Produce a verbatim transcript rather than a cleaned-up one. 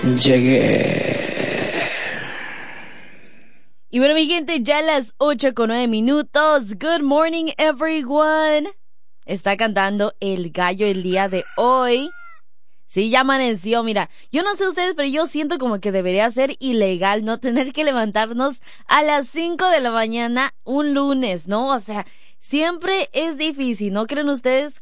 Llegué. Y bueno, mi gente, ya a las ocho con nueve minutos. Good morning, everyone. Está cantando el gallo el día de hoy. Sí, ya amaneció, mira. Yo no sé ustedes, pero yo siento como que debería ser ilegal no tener que levantarnos a las cinco de la mañana un lunes, ¿no? O sea, siempre es difícil, ¿no creen ustedes?